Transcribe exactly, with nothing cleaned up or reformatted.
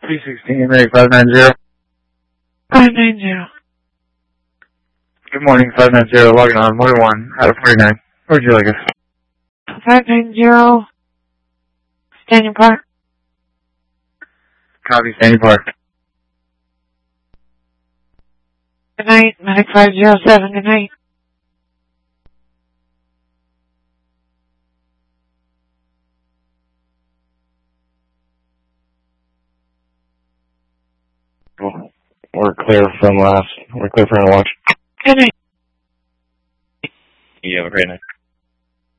three sixteen, Mary five nine zero. five nine zero. Good morning, five nine zero, logging on, motor one, out of forty-nine. Where would you like us? five nine zero, Standing Park. Copy, Standing Park. Good night, Medic five zero seven, good night. Cool. We're clear from last, we're clear for our watch. Good night. You have a great night.